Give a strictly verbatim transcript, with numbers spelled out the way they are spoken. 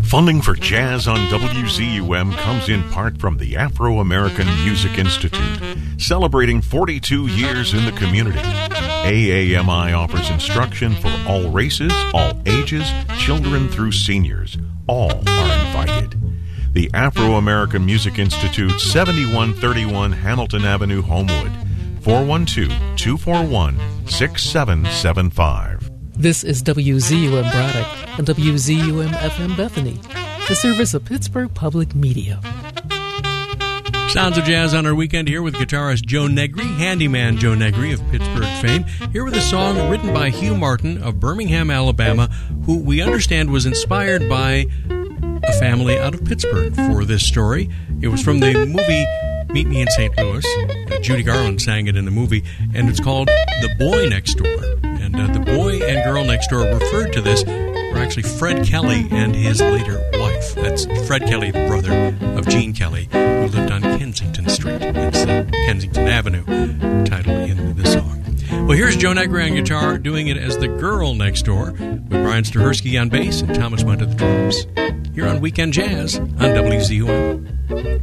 Funding for Jazz on W Z U M comes in part from the Afro-American Music Institute, celebrating forty-two years in the community. A A M I offers instruction for all races, all ages, children through seniors. All are invited. The Afro-American Music Institute, seventy-one thirty-one Hamilton Avenue, Homewood, four one two, two four one, six seven seven five. This is W Z U M Braddock and W Z U M F M Bethany, the service of Pittsburgh Public Media. Sounds of Jazz on our weekend here with guitarist Joe Negri, handyman Joe Negri of Pittsburgh fame, here with a song written by Hugh Martin of Birmingham, Alabama, who we understand was inspired by a family out of Pittsburgh for this story. It was from the movie Meet Me in Saint Louis. Uh, Judy Garland sang it in the movie, and it's called The Boy Next Door. And uh, the boy and girl next door referred to this were actually Fred Kelly and his later wife. That's Fred Kelly, the brother of Gene Kelly, who lived on Kensington Street. It's uh, Kensington Avenue, title in the song. Well, here's Joe Negri on guitar doing it as the girl next door, with Brian Stahersky on bass and Thomas Munt at the drums. Here on Weekend Jazz on W Z U M.